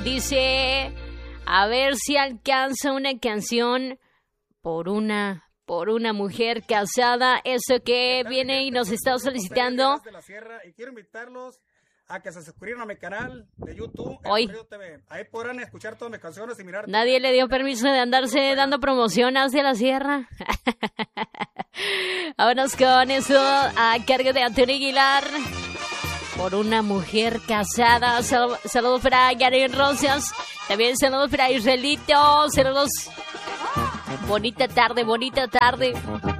dice, a ver si alcanza una canción por una mujer casada. Eso que viene y nos está solicitando. De la Sierra, y quiero invitarlos a que se suscriban a mi canal de YouTube, Hoy TV. Ahí podrán escuchar todas mis canciones y mirar. Nadie le dio permiso de andarse dando promoción hacia la sierra. Vámonos con eso a cargo de Antonio Aguilar. Por una mujer casada. Saludos para Gary Rosas. También saludos para Israelito. Saludos. Bonita tarde, bonita tarde.